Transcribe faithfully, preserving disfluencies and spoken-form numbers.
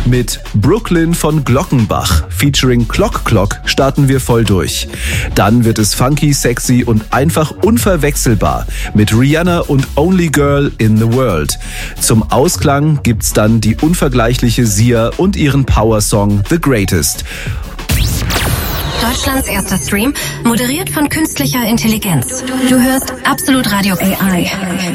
Mit Brooklyn von Glockenbach featuring Clock Clock starten wir voll durch. Dann wird es funky, sexy und einfach unverwechselbar mit Rihanna und Only Girl in the World. Zum Ausklang gibt's dann die unvergleichliche Sia und ihren Power-Song The Greatest. Deutschlands erster Stream, moderiert von künstlicher Intelligenz. Du hörst Absolut Radio A I.